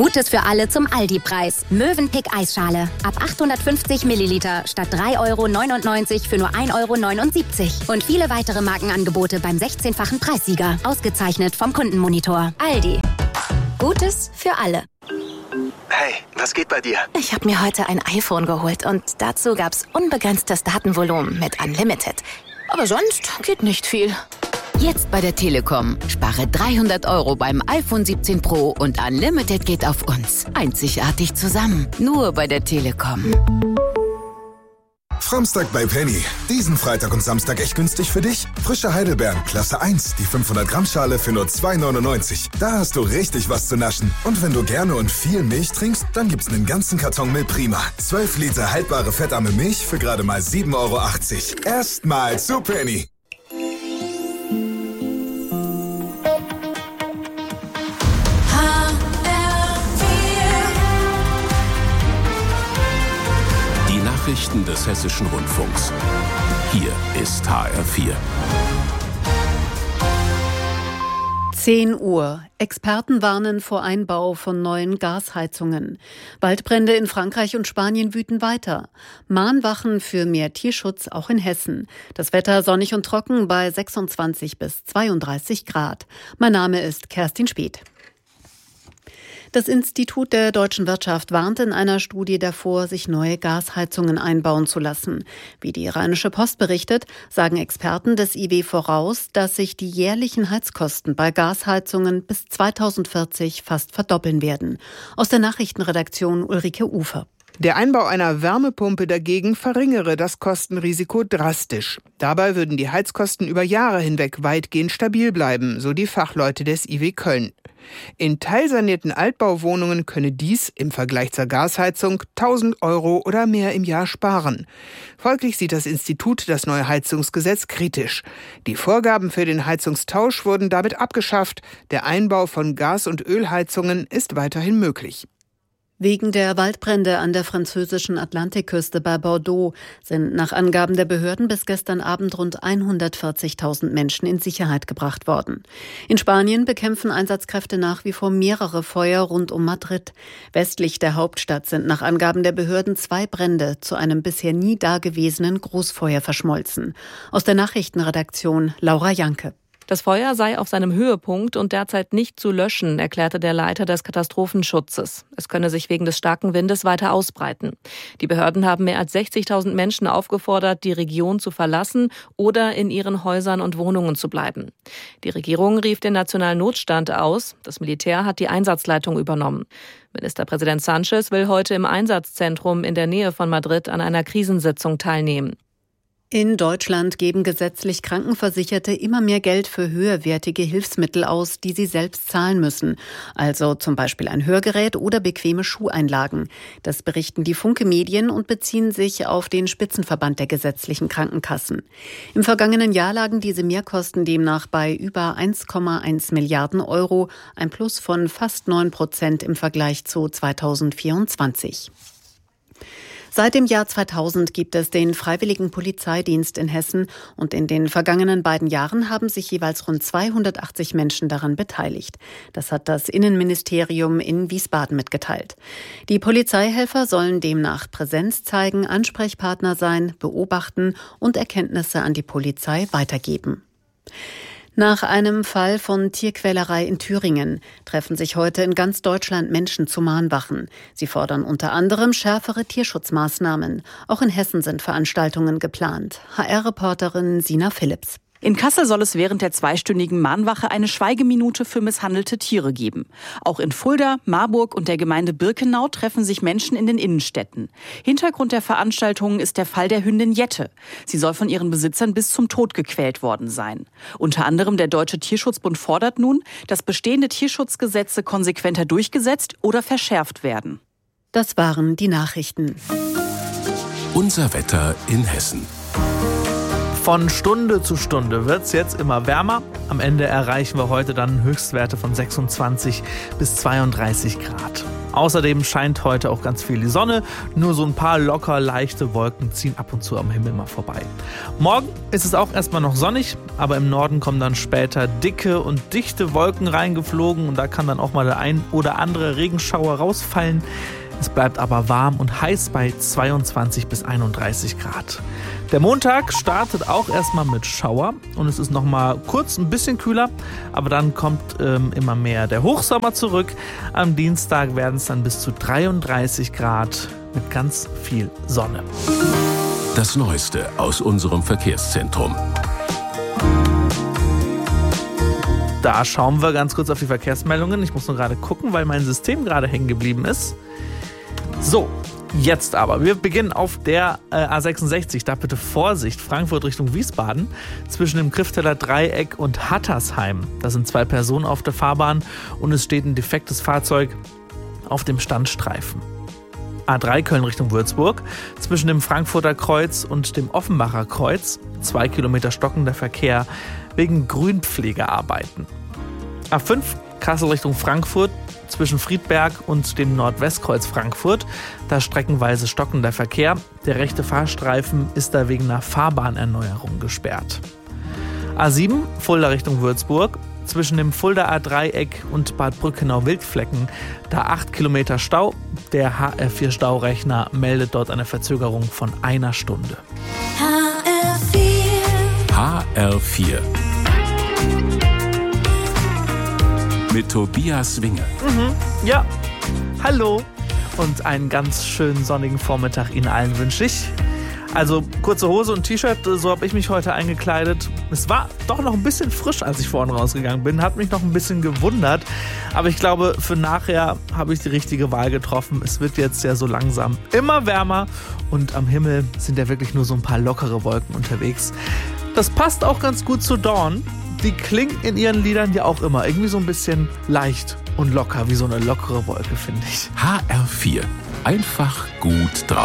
Gutes für alle zum Aldi-Preis. Mövenpick Eisschale. Ab 850 Milliliter statt 3,99 € für nur 1,79 €. Und viele weitere Markenangebote beim 16-fachen Preissieger. Ausgezeichnet vom Kundenmonitor. Aldi. Gutes für alle. Hey, was geht bei dir? Ich habe mir heute ein iPhone geholt und dazu gab's unbegrenztes Datenvolumen mit Unlimited. Aber sonst geht nicht viel. Jetzt bei der Telekom. Spare 300 € beim iPhone 17 Pro und Unlimited geht auf uns. Einzigartig zusammen. Nur bei der Telekom. Framstag bei Penny. Diesen Freitag und Samstag echt günstig für dich? Frische Heidelbeeren, Klasse 1, die 500-Gramm-Schale für nur 2,99 €. Da hast du richtig was zu naschen. Und wenn du gerne und viel Milch trinkst, dann gibt's einen ganzen Karton Milch Prima. 12 Liter haltbare fettarme Milch für gerade mal 7,80 €. Erstmal zu Penny. Nachrichten des Hessischen Rundfunks. Hier ist HR4. 10 Uhr. Experten warnen vor Einbau von neuen Gasheizungen. Waldbrände in Frankreich und Spanien wüten weiter. Mahnwachen für mehr Tierschutz auch in Hessen. Das Wetter sonnig und trocken bei 26 bis 32 Grad. Mein Name ist Kerstin Speth. Das Institut der deutschen Wirtschaft warnt in einer Studie davor, sich neue Gasheizungen einbauen zu lassen. Wie die Rheinische Post berichtet, sagen Experten des IW voraus, dass sich die jährlichen Heizkosten bei Gasheizungen bis 2040 fast verdoppeln werden. Aus der Nachrichtenredaktion Ulrike Ufer. Der Einbau einer Wärmepumpe dagegen verringere das Kostenrisiko drastisch. Dabei würden die Heizkosten über Jahre hinweg weitgehend stabil bleiben, so die Fachleute des IW Köln. In teilsanierten Altbauwohnungen könne dies im Vergleich zur Gasheizung 1.000 € oder mehr im Jahr sparen. Folglich sieht das Institut das neue Heizungsgesetz kritisch. Die Vorgaben für den Heizungstausch wurden damit abgeschafft. Der Einbau von Gas- und Ölheizungen ist weiterhin möglich. Wegen der Waldbrände an der französischen Atlantikküste bei Bordeaux sind nach Angaben der Behörden bis gestern Abend rund 140.000 Menschen in Sicherheit gebracht worden. In Spanien bekämpfen Einsatzkräfte nach wie vor mehrere Feuer rund um Madrid. Westlich der Hauptstadt sind nach Angaben der Behörden 2 Brände zu einem bisher nie dagewesenen Großfeuer verschmolzen. Aus der Nachrichtenredaktion Laura Janke. Das Feuer sei auf seinem Höhepunkt und derzeit nicht zu löschen, erklärte der Leiter des Katastrophenschutzes. Es könne sich wegen des starken Windes weiter ausbreiten. Die Behörden haben mehr als 60.000 Menschen aufgefordert, die Region zu verlassen oder in ihren Häusern und Wohnungen zu bleiben. Die Regierung rief den nationalen Notstand aus. Das Militär hat die Einsatzleitung übernommen. Ministerpräsident Sánchez will heute im Einsatzzentrum in der Nähe von Madrid an einer Krisensitzung teilnehmen. In Deutschland geben gesetzlich Krankenversicherte immer mehr Geld für höherwertige Hilfsmittel aus, die sie selbst zahlen müssen. Also zum Beispiel ein Hörgerät oder bequeme Schuheinlagen. Das berichten die Funke-Medien und beziehen sich auf den Spitzenverband der gesetzlichen Krankenkassen. Im vergangenen Jahr lagen diese Mehrkosten demnach bei über 1,1 Milliarden €, ein Plus von fast 9% im Vergleich zu 2024. Seit dem Jahr 2000 gibt es den Freiwilligen Polizeidienst in Hessen und in den vergangenen beiden Jahren haben sich jeweils rund 280 Menschen daran beteiligt. Das hat das Innenministerium in Wiesbaden mitgeteilt. Die Polizeihelfer sollen demnach Präsenz zeigen, Ansprechpartner sein, beobachten und Erkenntnisse an die Polizei weitergeben. Nach einem Fall von Tierquälerei in Thüringen treffen sich heute in ganz Deutschland Menschen zu Mahnwachen. Sie fordern unter anderem schärfere Tierschutzmaßnahmen. Auch in Hessen sind Veranstaltungen geplant. HR-Reporterin Sina Philipps. In Kassel soll es während der 2-stündigen Mahnwache eine Schweigeminute für misshandelte Tiere geben. Auch in Fulda, Marburg und der Gemeinde Birkenau treffen sich Menschen in den Innenstädten. Hintergrund der Veranstaltungen ist der Fall der Hündin Jette. Sie soll von ihren Besitzern bis zum Tod gequält worden sein. Unter anderem der Deutsche Tierschutzbund fordert nun, dass bestehende Tierschutzgesetze konsequenter durchgesetzt oder verschärft werden. Das waren die Nachrichten. Unser Wetter in Hessen. Von Stunde zu Stunde wird es jetzt immer wärmer. Am Ende erreichen wir heute dann Höchstwerte von 26 bis 32 Grad. Außerdem scheint heute auch ganz viel die Sonne. Nur so ein paar locker leichte Wolken ziehen ab und zu am Himmel mal vorbei. Morgen ist es auch erstmal noch sonnig, aber im Norden kommen dann später dicke und dichte Wolken reingeflogen und da kann dann auch mal der ein oder andere Regenschauer rausfallen. Es bleibt aber warm und heiß bei 22 bis 31 Grad. Der Montag startet auch erstmal mit Schauer und es ist noch mal kurz ein bisschen kühler, aber dann kommt immer mehr der Hochsommer zurück. Am Dienstag werden es dann bis zu 33 Grad mit ganz viel Sonne. Das Neueste aus unserem Verkehrszentrum. Da schauen wir ganz kurz auf die Verkehrsmeldungen. Ich muss nur gerade gucken, weil mein System gerade hängen geblieben ist. So, jetzt aber. Wir beginnen auf der A66. Da bitte Vorsicht. Frankfurt Richtung Wiesbaden. Zwischen dem Grifteler Dreieck und Hattersheim. Da sind 2 Personen auf der Fahrbahn und es steht ein defektes Fahrzeug auf dem Standstreifen. A3 Köln Richtung Würzburg. Zwischen dem Frankfurter Kreuz und dem Offenbacher Kreuz. 2 Kilometer stockender Verkehr wegen Grünpflegearbeiten. A5 Kassel Richtung Frankfurt. Zwischen Friedberg und dem Nordwestkreuz Frankfurt, da streckenweise stockender Verkehr. Der rechte Fahrstreifen ist da wegen einer Fahrbahnerneuerung gesperrt. A7 Fulda Richtung Würzburg, zwischen dem Fuldaer Dreieck und Bad Brückenau-Wildflecken, da 8 Kilometer Stau. Der HR4-Staurechner meldet dort eine Verzögerung von 1 Stunde. HR4 mit Tobias Winge. Ja, hallo und einen ganz schönen sonnigen Vormittag Ihnen allen wünsche ich. Also kurze Hose und T-Shirt, so habe ich mich heute eingekleidet. Es war doch noch ein bisschen frisch, als ich vorhin rausgegangen bin. Hat mich noch ein bisschen gewundert. Aber ich glaube, für nachher habe ich die richtige Wahl getroffen. Es wird jetzt ja so langsam immer wärmer und am Himmel sind ja wirklich nur so ein paar lockere Wolken unterwegs. Das passt auch ganz gut zu Dawn. Die klingt in ihren Liedern ja auch immer irgendwie so ein bisschen leicht und locker, wie so eine lockere Wolke, finde ich. HR4. Einfach gut drauf.